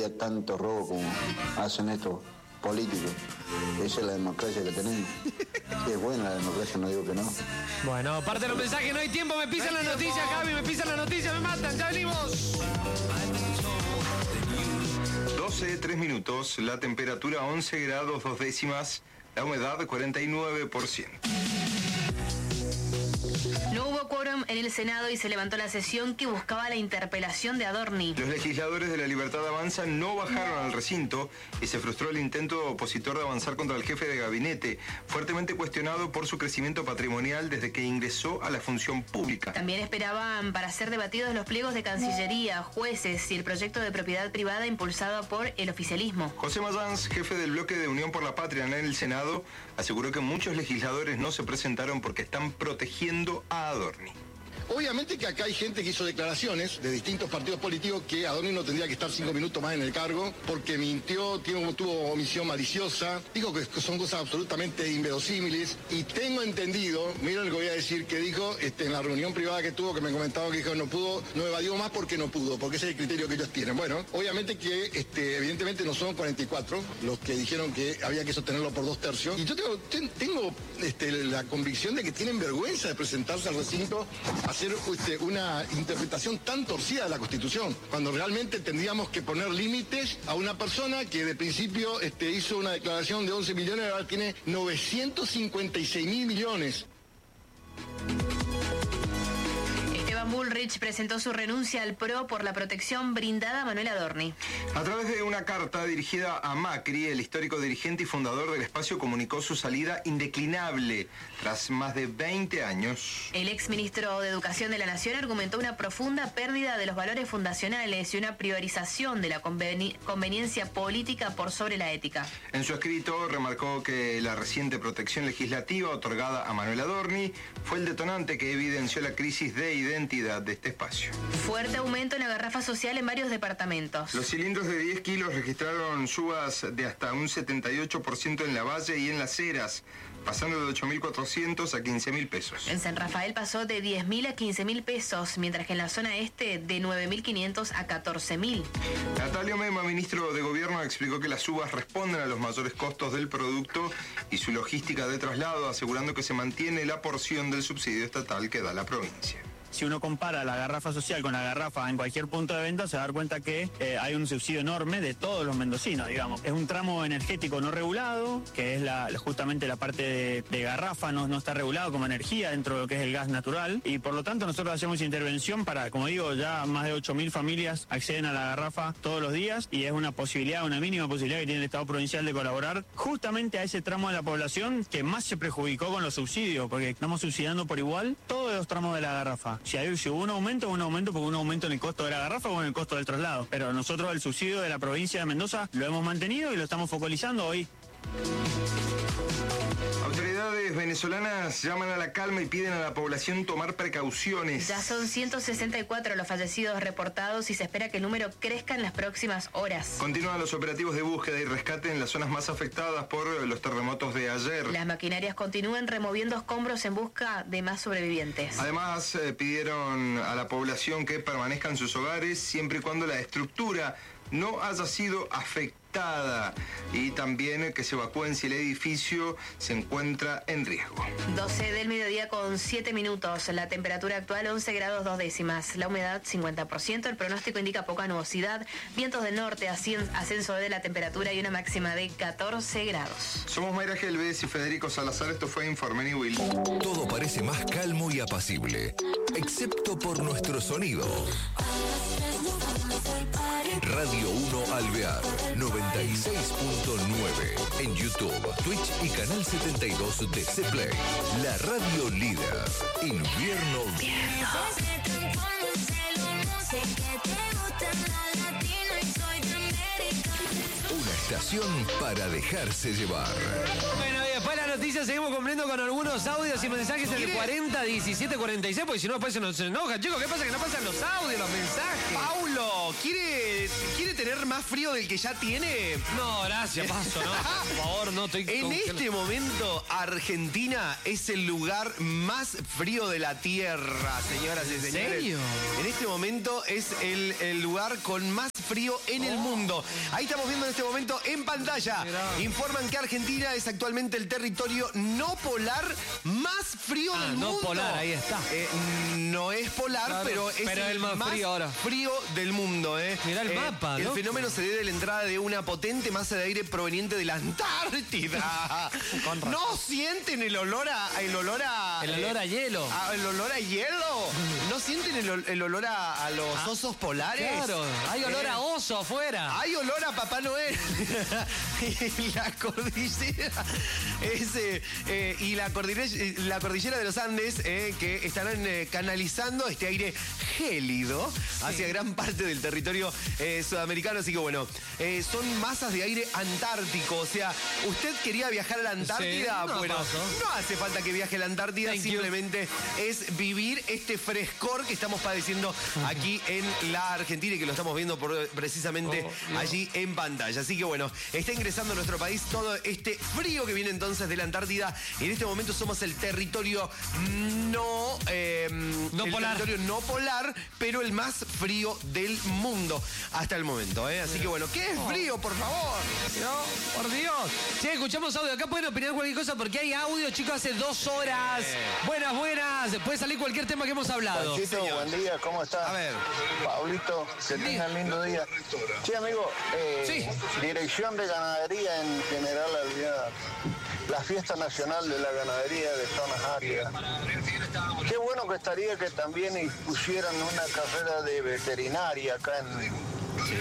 haya tanto robo como hacen estos políticos. Esa es la democracia que tenemos. Sí, es buena la democracia, no digo que no. Bueno, parte de los mensajes, no hay tiempo, me pisan las noticias, Javi, me pisan las noticias, me matan, ya venimos. 12, 3 minutos, la temperatura 11 grados 2 décimas, la humedad 49%. No hubo quórum en el Senado y se levantó la sesión que buscaba la interpelación de Adorni. Los legisladores de La Libertad Avanza no bajaron al recinto y se frustró el intento opositor de avanzar contra el jefe de gabinete, fuertemente cuestionado por su crecimiento patrimonial desde que ingresó a la función pública. También esperaban para ser debatidos los pliegos de Cancillería, jueces y el proyecto de propiedad privada impulsado por el oficialismo. José Mayans, jefe del bloque de Unión por la Patria en el Senado, aseguró que muchos legisladores no se presentaron porque están protegiendo a Adorni. Obviamente que acá hay gente que hizo declaraciones de distintos partidos políticos que Adorni no tendría que estar 5 minutos más en el cargo porque mintió, tuvo omisión maliciosa, dijo que son cosas absolutamente inverosímiles y tengo entendido, miren lo que voy a decir, que dijo en la reunión privada que tuvo, que me comentaba que dijo no evadió más porque no pudo, porque ese es el criterio que ellos tienen. Bueno, obviamente que evidentemente no son 44 los que dijeron que había que sostenerlo por 2/3 y yo tengo la convicción de que tienen vergüenza de presentarse al recinto a hacer una interpretación tan torcida de la Constitución, cuando realmente tendríamos que poner límites a una persona que de principio hizo una declaración de 11 millones, ahora tiene 956.000 millones. Bullrich presentó su renuncia al PRO por la protección brindada a Manuel Adorni. A través de una carta dirigida a Macri, el histórico dirigente y fundador del espacio comunicó su salida indeclinable tras más de 20 años. El exministro de Educación de la Nación argumentó una profunda pérdida de los valores fundacionales y una priorización de la conveniencia política por sobre la ética. En su escrito remarcó que la reciente protección legislativa otorgada a Manuel Adorni fue el detonante que evidenció la crisis de identidad de este espacio. Fuerte aumento en la garrafa social en varios departamentos. Los cilindros de 10 kilos registraron subas de hasta un 78% en la Valle y en Las Heras, pasando de 8.400 a 15.000 pesos. En San Rafael pasó de 10.000 a 15.000 pesos, mientras que en la zona este de 9.500 a 14.000. Natalio Mema, ministro de Gobierno, explicó que las subas responden a los mayores costos del producto y su logística de traslado, asegurando que se mantiene la porción del subsidio estatal que da la provincia. Si uno compara la garrafa social con la garrafa en cualquier punto de venta, se va a dar cuenta que hay un subsidio enorme de todos los mendocinos, digamos. Es un tramo energético no regulado, que es justamente la parte de garrafa, no está regulado como energía dentro de lo que es el gas natural, y por lo tanto nosotros hacemos intervención para, como digo, ya más de 8.000 familias acceden a la garrafa todos los días, y es una posibilidad, una mínima posibilidad que tiene el Estado provincial de colaborar justamente a ese tramo de la población que más se perjudicó con los subsidios, porque estamos subsidiando por igual todos los tramos de la garrafa. Si hubo un aumento porque un aumento en el costo de la garrafa o en el costo del traslado. Pero nosotros el subsidio de la provincia de Mendoza lo hemos mantenido y lo estamos focalizando hoy. Autoridades venezolanas llaman a la calma y piden a la población tomar precauciones. Ya son 164 los fallecidos reportados y se espera que el número crezca en las próximas horas. Continúan los operativos de búsqueda y rescate en las zonas más afectadas por los terremotos de ayer. Las maquinarias continúan removiendo escombros en busca de más sobrevivientes. Además, pidieron a la población que permanezca en sus hogares siempre y cuando la estructura no haya sido afectada y también que se evacúen si el edificio se encuentra en riesgo. 12 del mediodía con 7 minutos. La temperatura actual 11 grados 2 décimas. La humedad 50%. El pronóstico indica poca nubosidad. Vientos del norte, ascenso de la temperatura y una máxima de 14 grados. Somos Mayra Gelbes y Federico Salazar. Esto fue Informe Niwil. Todo parece más calmo y apacible, excepto por nuestro sonido. Radio 1 Alvear 96.9 en YouTube, Twitch y Canal 72 de C-Play. La radio líder. Invierno. Una estación para dejarse llevar. Bueno, y después de la noticia seguimos cumpliendo con algunos audios y mensajes en el 40 17 46, porque si no después se nos enoja. Chicos, ¿qué pasa? Que no pasan los audios, los mensajes. Paulo, ¿Quiere tener más frío del que ya tiene? No, gracias, paso, no. Por favor, no estoy En este momento, Argentina es el lugar más frío de la Tierra, señoras y señores. ¿En serio? En este momento es el lugar con más frío en el mundo. Ahí estamos viendo en este momento en pantalla. Informan que Argentina es actualmente el territorio no polar más frío del mundo. No polar, ahí está. No es polar, Claro, pero es el más frío ahora. Frío del mundo. Mirá el mapa, El loco. fenómeno se debe a la entrada de una potente masa de aire proveniente de la Antártida. ¿No sienten el olor a El olor a hielo. el olor a hielo? ¿No sienten el olor a los osos polares? Claro, hay olor a oso afuera. Hay olor a Papá Noel. Y la cordillera y la cordillera de los Andes que estarán canalizando este aire gélido hacia gran parte del territorio sudamericano. Así que bueno, son masas de aire antártico. O sea, usted quería viajar a la Antártida. Sí, bueno, paso. no hace falta que viaje a la Antártida. Simplemente es vivir este frescor que estamos padeciendo aquí en la Argentina y que lo estamos viendo precisamente allí en pantalla. Así que bueno, está ingresando a nuestro país todo este frío que viene entonces de la Antártida. Y en este momento somos el territorio no polar. Territorio no polar, pero el más frío del mundo hasta el momento. Así que bueno, ¿qué es frío, por favor? No, por Dios. Sí, escuchamos audio. Acá pueden opinar cualquier cosa porque hay audio, chicos, hace 2 horas. Buenas. Puede salir cualquier tema que hemos hablado. Panchito, buen día, ¿cómo estás? A ver. Pablito, que tengan lindo día. Sí, amigo, Sí. Dirección de Ganadería en General Alvear. La fiesta nacional de la ganadería de zonas áridas. Qué bueno que estaría que también pusieran una carrera de veterinaria acá en...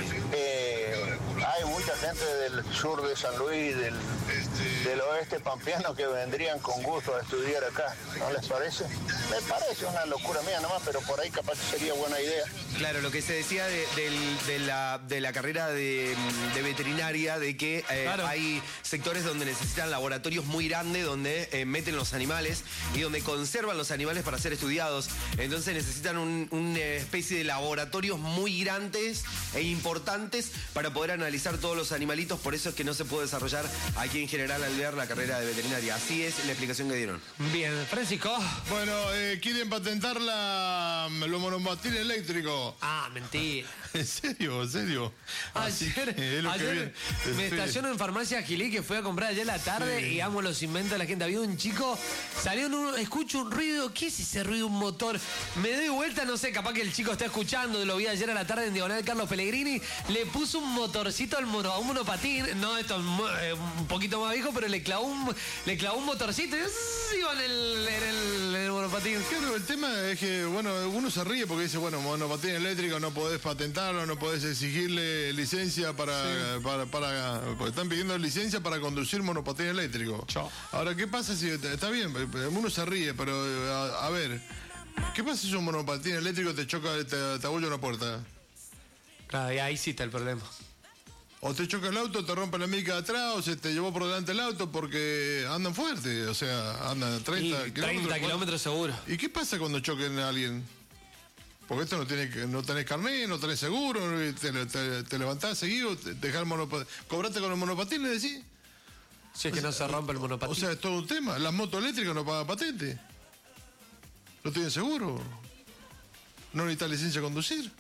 hay mucha gente del sur de San Luis, del oeste pampeano que vendrían con gusto a estudiar acá, ¿no les parece? Me parece una locura mía nomás, pero por ahí capaz que sería buena idea. Claro, lo que se decía de la carrera de veterinaria, de que Claro. hay sectores donde necesitan laboratorios muy grandes, donde meten los animales y donde conservan los animales para ser estudiados. Entonces necesitan una especie de laboratorios muy grandes e importantes para poder analizar todos los animalitos. Por eso es que no se puede desarrollar aquí en General Alvear la carrera de veterinaria. Así es la explicación que dieron. Bien, Francisco. Bueno, quieren patentar los monopatines eléctricos. Ah, mentira. ¿En serio? Así Ayer es lo que viene. me estaciono en Farmacia Gilí, que fui a comprar ayer a la tarde y amo los inventos de la gente. Había un chico, salió escucho un ruido. ¿Qué es ese ruido? Un motor. Me doy vuelta, no sé, capaz que el chico está escuchando. Lo vi ayer a la tarde en Diagonal Carlos Pellegrini. Le puso un motorcito a un monopatín. No, esto es un poquito más viejo, pero le clavó un motorcito. Y iba en el monopatín. Claro, el tema es que, bueno, uno se ríe porque dice, bueno, monopatín eléctrico no podés patentarlo, no podés exigirle licencia porque están pidiendo licencia para conducir monopatín eléctrico. Ahora, ¿qué pasa si, está bien, uno se ríe, pero a ver, ¿qué pasa si un monopatín eléctrico te choca, te abulla una puerta? Claro, y ahí sí está el problema. O te choca el auto, te rompe la mica de atrás, o se te llevó por delante el auto porque andan fuerte, o sea, andan 30 Y kilómetros. 30 kilómetros seguro. ¿Y qué pasa cuando choquen a alguien? Porque esto no tenés carnet, no tenés seguro, te levantás seguido, dejás el monopatín. ¿Cobraste con el monopatín, le decís? Si es que no se rompe el monopatín. O sea, es todo un tema. Las motos eléctricas no pagan patente. No tienen seguro. No necesitan licencia de conducir.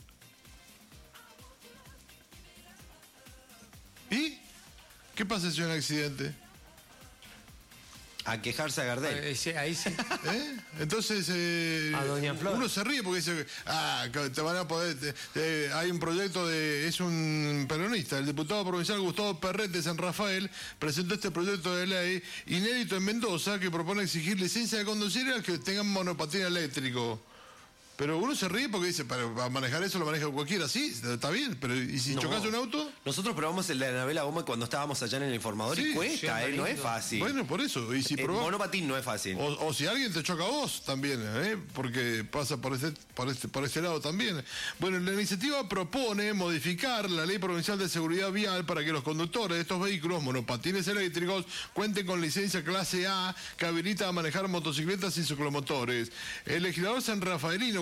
¿Y? ¿Qué pasa si hay un accidente? A quejarse a Gardel. Sí, ahí sí. Entonces, A Doña Flor. uno se ríe porque dice, te van a poder, hay un proyecto es un peronista, el diputado provincial Gustavo Perret de San Rafael presentó este proyecto de ley inédito en Mendoza que propone exigir licencia de conducir a los que tengan monopatín eléctrico. Pero uno se ríe porque dice, para manejar eso lo maneja cualquiera, sí, está bien, pero ¿y si chocas un auto? Nosotros probamos el de Anabela Gómez cuando estábamos allá en el informador y cuesta, no es fácil. Bueno, por eso. Y si el monopatín no es fácil. O si alguien te choca a vos también, porque pasa por este lado también. Bueno, la iniciativa propone modificar la Ley Provincial de Seguridad Vial para que los conductores de estos vehículos monopatines eléctricos cuenten con licencia clase A que habilita a manejar motocicletas y ciclomotores. El legislador sanrafaelino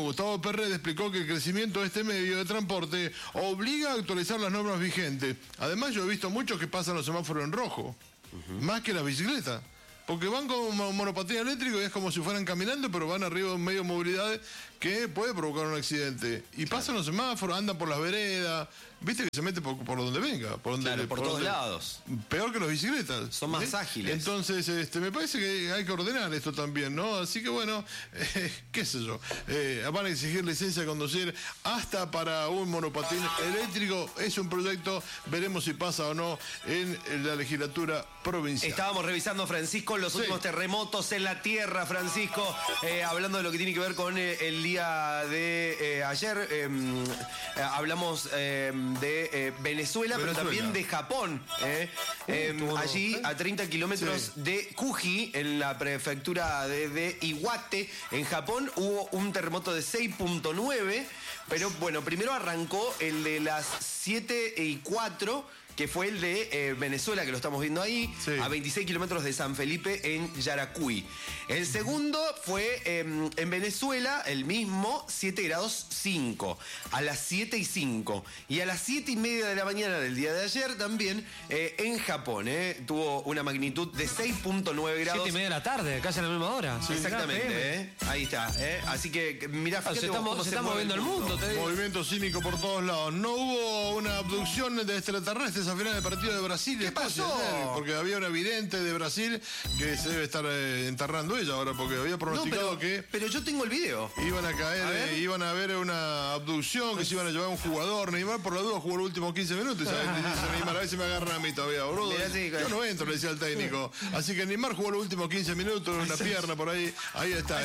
Gustavo Perret, explicó que el crecimiento de este medio de transporte obliga a actualizar las normas vigentes. Además, yo he visto muchos que pasan los semáforos en rojo, más que las bicicletas. Porque van con monopatín eléctrico y es como si fueran caminando, pero van arriba de un medio de movilidad que puede provocar un accidente. Y pasan los semáforos, andan por las veredas, viste que se mete por donde venga. Por todos lados. Peor que las bicicletas. Son más ágiles. Entonces, me parece que hay que ordenar esto también, ¿no? Así que bueno, qué sé yo. Van a exigir licencia de conducir hasta para un monopatín eléctrico. Es un proyecto, veremos si pasa o no en la legislatura provincial. Estábamos revisando, Francisco, los últimos terremotos en la Tierra, Francisco, hablando de lo que tiene que ver con el día de ayer. Hablamos de Venezuela, pero también de Japón. Allí, a 30 kilómetros de Kuji, en la prefectura de Iwate, en Japón, hubo un terremoto de 6.9. Pero bueno, primero arrancó el de las 7:04, que fue el de Venezuela, que lo estamos viendo ahí, a 26 kilómetros de San Felipe, en Yaracuy. El segundo fue en Venezuela, el mismo, 7 grados 5, a las 7:05. Y a las 7:30 de la mañana del día de ayer también, en Japón, tuvo una magnitud de 6.9 grados. 7:30 de la tarde, casi a la misma hora. Sí, exactamente, ahí está. Así que, mirá, fíjate se está moviendo el mundo. Movimiento cínico por todos lados. No hubo una abducción de extraterrestres al final del partido de Brasil. ¿Qué pasó? Porque había una vidente de Brasil que se debe estar enterrando ella ahora, porque había pronosticado que... Pero yo tengo el video. Iban a caer, iban a haber una abducción, que se iban a llevar a un jugador. Neymar, por la duda, jugó los últimos 15 minutos. ¿Sabes? Dice Neymar, a ver si me agarran a mí todavía, boludo. Yo no entro, le decía al técnico. Así que Neymar jugó los últimos 15 minutos, una pierna por ahí. Ahí está,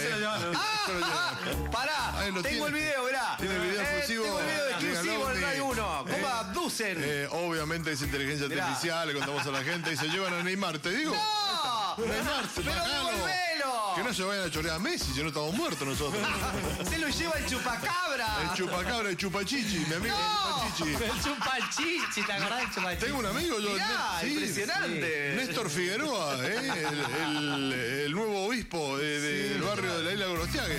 Pará, tengo el video, mirá. Tiene el video exclusivo. Tengo el video exclusivo del Radio 1. ¿Cómo abducen? Obviamente es inteligencia artificial, le contamos a la gente y se llevan a Neymar, ¿te digo? ¡No! Neymar, ¡Pero devolvelo! Que no se vayan a chorear a Messi, si no estamos muertos nosotros. Se lo lleva el chupacabra. El chupacabra, el chupachichi, mi amigo no. el chupachichi. El chupachichi, ¿te acordás del chupachichi? Tengo un amigo, yo. Mirá, impresionante. Néstor Figueroa, el nuevo obispo del barrio de la Isla Gorostiaga.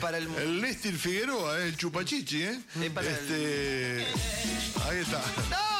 El Néstor Figueroa, el chupachichi, Ahí está. Ahí está. ¡No!